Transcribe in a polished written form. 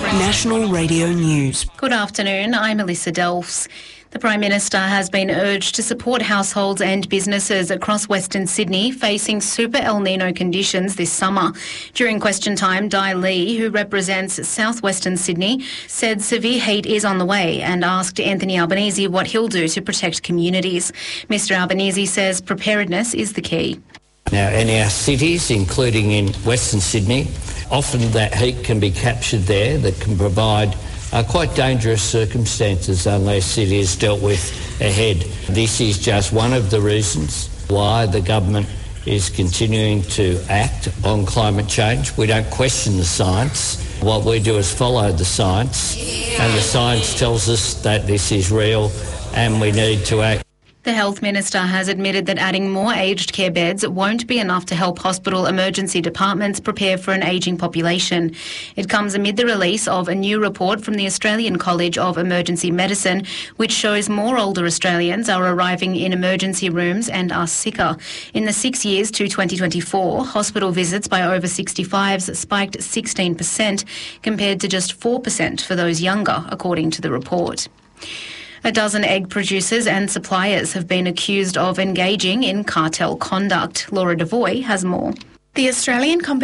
National Radio News. Good afternoon, I'm Alyssa Delfs. The Prime Minister has been urged to support households and businesses across Western Sydney facing super El Nino conditions this summer. During question time, Di Lee, who represents southwestern Sydney, said severe heat is on the way and asked Anthony Albanese what he'll do to protect communities. Mr Albanese says preparedness is the key. Now, in our cities, including in Western Sydney, often that heat can be captured there that can provide quite dangerous circumstances unless it is dealt with ahead. This is just one of the reasons why the government is continuing to act on climate change. We don't question the science. What we do is follow the science, and the science tells us that this is real and we need to act. The Health Minister has admitted that adding more aged care beds won't be enough to help hospital emergency departments prepare for an ageing population. It comes amid the release of a new report from the Australian College of Emergency Medicine, which shows more older Australians are arriving in emergency rooms and are sicker. In the 6 years to 2024, hospital visits by over 65s spiked 16% compared to just 4% for those younger, according to the report. A dozen egg producers and suppliers have been accused of engaging in cartel conduct. Laura Devoy has more. The Australian